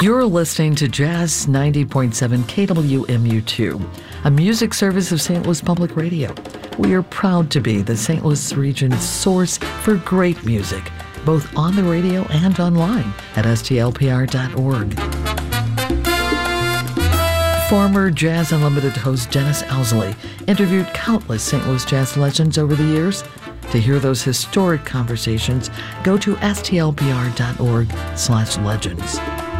You're listening to Jazz 90.7 KWMU2, a music service of St. Louis Public Radio. We are proud to be the St. Louis region's source for great music, both on the radio and online at stlpr.org. Former Jazz Unlimited host Dennis Owsley interviewed countless St. Louis jazz legends over the years. To hear those historic conversations, go to stlpr.org/legends.